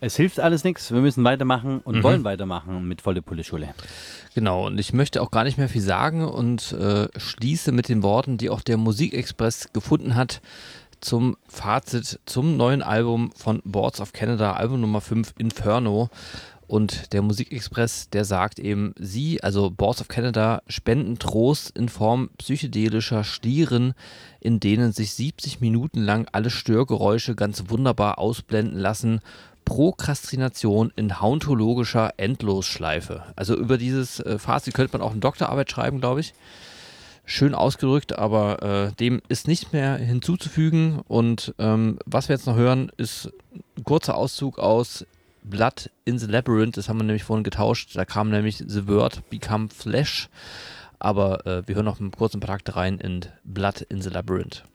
Es hilft alles nichts, wir müssen weitermachen und wollen weitermachen mit Volle Pulle Schule. Genau, und ich möchte auch gar nicht mehr viel sagen und schließe mit den Worten, die auch der Musikexpress gefunden hat, zum Fazit zum neuen Album von Boards of Canada, Album Nummer 5, Inferno. Und der Musikexpress, der sagt eben, sie, also Boards of Canada, spenden Trost in Form psychedelischer Schlieren, in denen sich 70 Minuten lang alle Störgeräusche ganz wunderbar ausblenden lassen. Prokrastination in hauntologischer Endlosschleife. Also über dieses Fazit könnte man auch eine Doktorarbeit schreiben, glaube ich. Schön ausgedrückt, aber dem ist nicht mehr hinzuzufügen. Und was wir jetzt noch hören, ist ein kurzer Auszug aus Blood in the Labyrinth. Das haben wir nämlich vorhin getauscht. Da kam nämlich The Word Become Flesh. Aber wir hören noch einen kurzen Part rein in Blood in the Labyrinth.